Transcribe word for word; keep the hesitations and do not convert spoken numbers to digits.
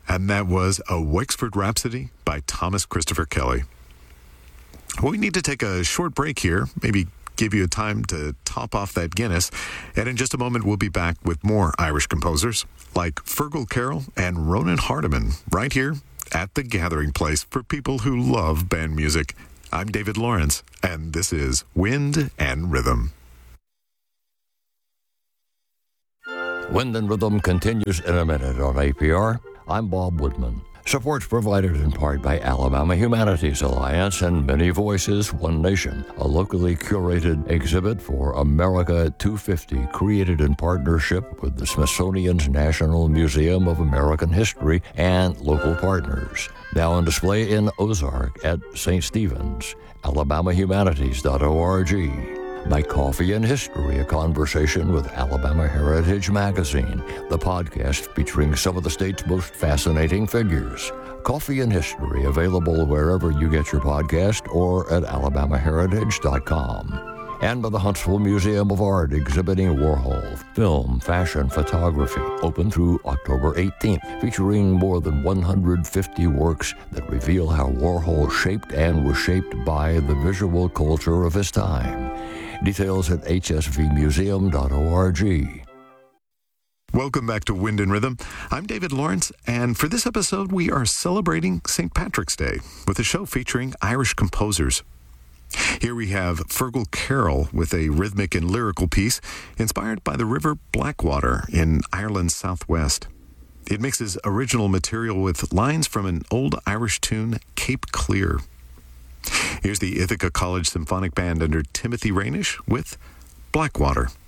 And that was A Wexford Rhapsody by Thomas Christopher Kelly. Well, we need to take a short break here, maybe give you a time to top off that Guinness. And in just a moment, we'll be back with more Irish composers like Fergal Carroll and Ronan Hardiman right here at the Gathering Place for people who love band music. I'm David Lawrence, and this is Wind and Rhythm. Wind and Rhythm continues in a minute on A P R. I'm Bob Woodman. Support's provided in part by Alabama Humanities Alliance and Many Voices, One Nation, a locally curated exhibit for America two fifty created in partnership with the Smithsonian's National Museum of American History and local partners. Now on display in Ozark at Saint Stephen's, alabama humanities dot org. By Coffee and History, a conversation with Alabama Heritage Magazine, the podcast featuring some of the state's most fascinating figures. Coffee and History, available wherever you get your podcast or at alabama heritage dot com. And by the Huntsville Museum of Art, exhibiting Warhol, film, fashion, photography, open through October eighteenth, featuring more than one hundred fifty works that reveal how Warhol shaped and was shaped by the visual culture of his time. Details at h s v museum dot org. Welcome back to Wind and Rhythm. I'm David Lawrence, and for this episode, we are celebrating Saint Patrick's Day with a show featuring Irish composers. Here we have Fergal Carroll with a rhythmic and lyrical piece inspired by the River Blackwater in Ireland's southwest. It mixes original material with lines from an old Irish tune, Cape Clear. Here's the Ithaca College Symphonic Band under Timothy Rainish with Blackwater.